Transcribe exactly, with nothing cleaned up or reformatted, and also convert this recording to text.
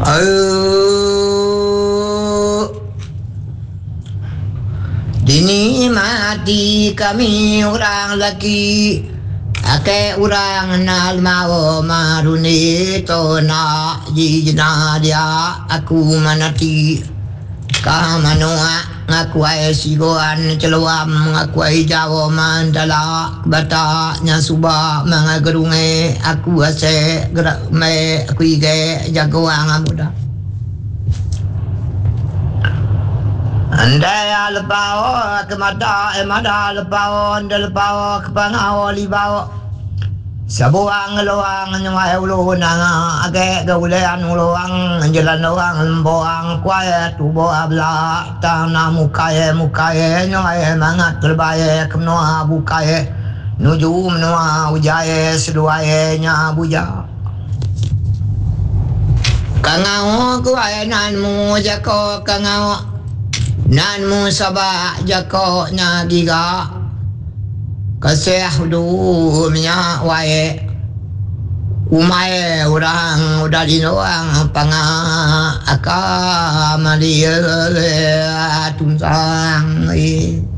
Oh, dinikmati kami orang laki, ake orang nal mau maruni to na jina dia aku manati kamanua ngaku ai sigoan celuam ngaku ai jawa mandala bata nya suba mangagerunge aku ase gerak me aku ige jagoan amuda andai alpao kemada emada alpao andal pao kepangau libao sabuang luang nyai ulo nanga age gaulean uloang jalan luang lemboang kuaya tubo abla tanah mukaye mukaye nyai mangat terbaye kemnoa bukaye nuju menua ujaye seduaye nya buja kangau kuaya nanmu jako kangau nanmu sabah jako nya giga kasih du minyak wae umai orang udah di doang panga aka malia tunsang